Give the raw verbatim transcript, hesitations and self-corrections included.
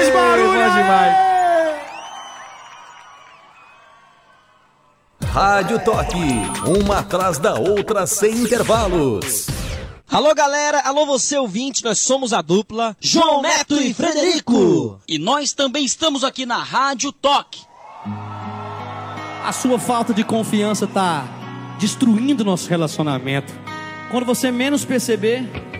mais barulho! Bom demais. Rádio Toque, uma atrás da outra sem intervalos. Alô galera, alô você ouvinte, nós somos a dupla João Neto e Frederico. E nós também estamos aqui na Rádio Toque. A sua falta de confiança tá destruindo nosso relacionamento. Quando você menos perceber,